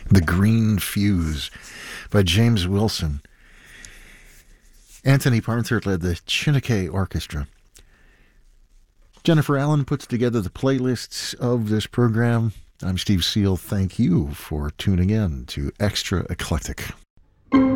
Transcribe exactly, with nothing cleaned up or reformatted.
The Green Fuse by James Wilson. Anthony Parthert led the Chineke Orchestra. Jennifer Allen puts together the playlists of this program. I'm Steve Seal. Thank you for tuning in to Extra Eclectic.